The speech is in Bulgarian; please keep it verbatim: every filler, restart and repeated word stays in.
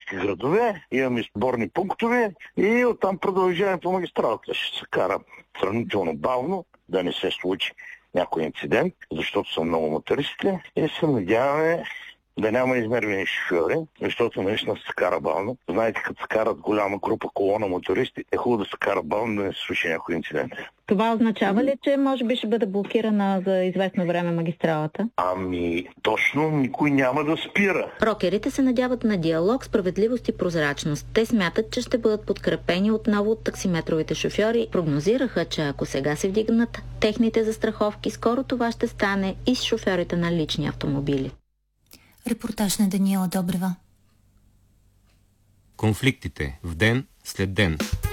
всички градове, имаме сборни пунктове и оттам продължаваме по магистралата. Ще се кара сравнително бавно, да не се случи някой инцидент, защото са много мотористите и се надяваме да няма измервени шофьори, защото наистина се кара бавно. Знаете, като се карат голяма група колона мотористи, е хубаво да се кара бавно, да не се случи някой инцидент. Това означава ли, че може би ще бъде блокирана за известно време магистралата? Ами, точно никой няма да спира. Рокерите се надяват на диалог, справедливост и прозрачност. Те смятат, че ще бъдат подкрепени отново от таксиметровите шофьори. Прогнозираха, че ако сега се вдигнат техните застраховки, скоро това ще стане и с шофьорите на лични автомобили. Репортаж на Даниела Добрева. Конфликтите в ден след ден.